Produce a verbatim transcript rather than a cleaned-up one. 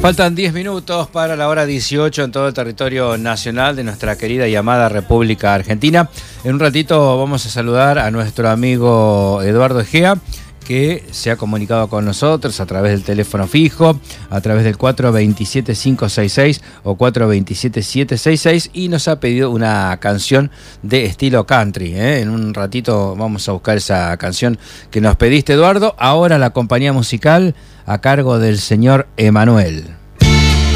Faltan diez minutos para la hora dieciocho en todo el territorio nacional de nuestra querida y amada República Argentina. En un ratito vamos a saludar a nuestro amigo Eduardo Egea, que se ha comunicado con nosotros a través del teléfono fijo, a través del cuatro dos siete cinco seis seis o cuatro dos siete siete seis seis, y nos ha pedido una canción de estilo country, ¿eh? En un ratito vamos a buscar esa canción que nos pediste, Eduardo. Ahora la compañía musical a cargo del señor Emanuel.